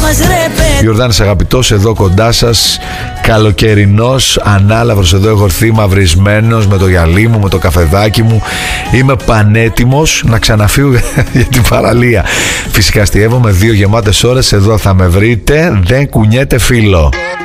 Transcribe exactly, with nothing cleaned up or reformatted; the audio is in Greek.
Ιορδάνης αγαπητός, εδώ κοντά σας, καλοκαιρινός, ανάλαβρος, εδώ έχω έρθει μαυρισμένος με το γυαλί μου, με το καφεδάκι μου. Είμαι πανέτοιμος να ξαναφύγω για την παραλία. Φυσικά αστιεύομαι δύο γεμάτες ώρες, εδώ θα με βρείτε, δεν κουνιέται φίλο.